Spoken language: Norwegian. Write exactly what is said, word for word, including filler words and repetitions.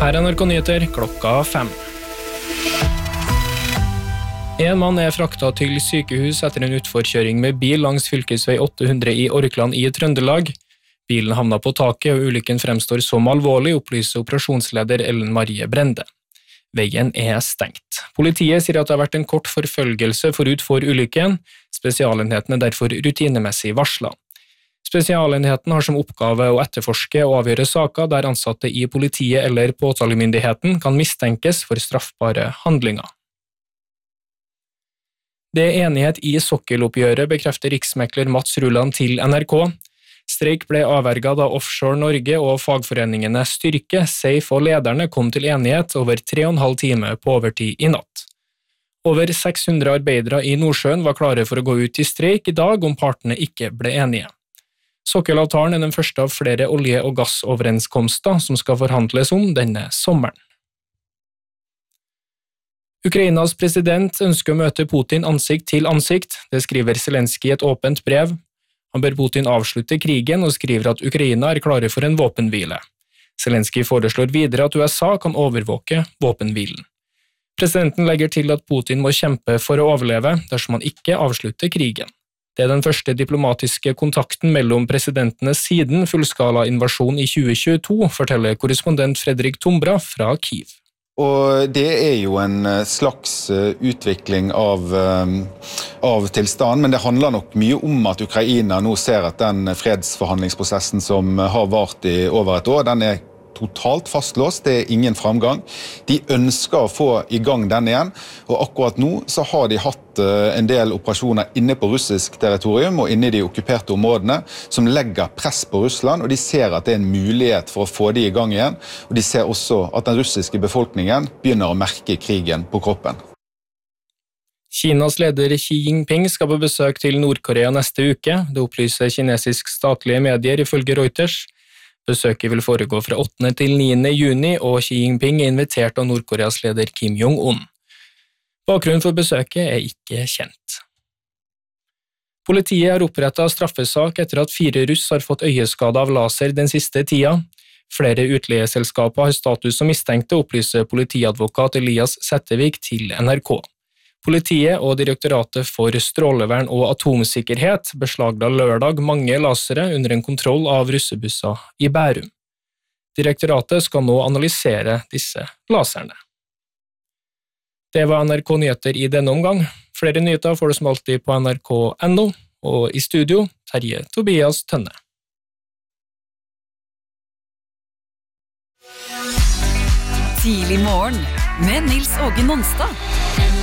Her er N R K Nyheter klokka fem. En mann er fraktet til sykehus etter en utforkjøring med bil langs fylkesvei åtte hundre i Orkland i Trøndelag. Bilen havnet på taket, og ulykken fremstår som alvorlig, opplyser operasjonsleder Ellen Marie Brende. Veien er stengt. Politiet sier at det har vært en kort forfølgelse forut for ulykken. Spesialenheten er derfor rutinemessig varslet. Spesialenheten har som oppgave å etterforske og avgjøre saker der ansatte i politiet eller påtalemyndigheten kan mistenkes for straffbare handlinger. Det er enighet i sokkeloppgjøret, bekrefter riksmekler Mats Rulland til N R K. Streik ble avverget da Offshore Norge og fagforeningene Styrke, Safe og lederne kom til enighet over tre og en halv time på overtid i natt. Over seks hundre arbeidere i Nordsjøen var klare for å gå ut i streik i dag om partene ikke ble enige. Sokkelavtalen er den første av flere olje- og gassoverenskomster som skal forhandles om denne sommeren. Ukrainas president ønsker å møte Putin ansikt til ansikt, det skriver Zelenskyj i et åpent brev. Han ber Putin avslutte krigen og skriver at Ukraina er klare for en våpenhvile. Zelenskyj foreslår videre at U S A kan overvåke våpenhvilen. Presidenten legger til at Putin må kjempe for å overleve dersom han ikke avslutter krigen. Det er den første diplomatiske kontakten mellom presidentene siden fullskala invasjon i tjue tjueto, forteller korrespondent Fredrik Tombra fra Kyiv. Og det er jo en slags utvikling av, av tilstanden, men det handler nok mye om at Ukraina nå ser at den fredsforhandlingsprosessen som har vart i over et år, den er totalt fastlåst, det er ingen framgang. De ønsker å få i gang den igjen, og akkurat nå så har de hatt en del operasjoner inne på russisk territorium og inne i de okkuperte områdene som legger press på Russland, og de ser at det er en mulighet for å få de i gang igjen, og de ser også at den russiske befolkningen begynner å merke krigen på kroppen. Kinas leder Xi Jinping skal på besøk til Nord-Korea neste uke, det opplyser kinesisk statlige medier ifølge Reuters. Besøket vil foregå fra åttende til niende juni, og Xi Jinping er invitert av Nord-Koreas leder Kim Jong-un. Bakgrunnen for besøket er ikke kjent. Politiet har opprettet straffesak etter at fire russ har fått øyeskade av laser den siste tida. Flere utleieselskaper har status som mistenkte, opplyser politiadvokat Elias Settevik til N R K. Politiet og Direktoratet for strålevern og atomsikkerhet beslagla lørdag mange lasere under en kontroll av russebusser i Bærum. Direktoratet skal nå analysere disse laserne. Det var N R K Nyheter i denne omgang. Flere nyheter får du som alltid på N R K punktum N O, og i studio Terje Tobias Tønne. Tidlig morgen med Nils Åge Nonstad.